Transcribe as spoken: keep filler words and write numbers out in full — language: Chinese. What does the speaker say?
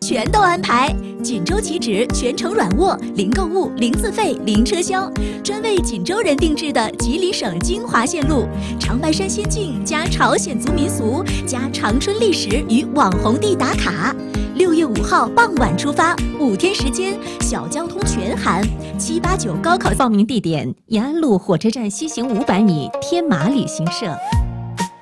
全都安排。锦州起止，全程软卧，零购物、零自费、零车销，专为锦州人定制的吉林省精华线路，长白山仙境加朝鲜族民俗加长春历史与网红地打卡。六月五号傍晚出发，五天时间，小交通全含。七八九高考报名地点：延安路火车站西行五百米，天马旅行社。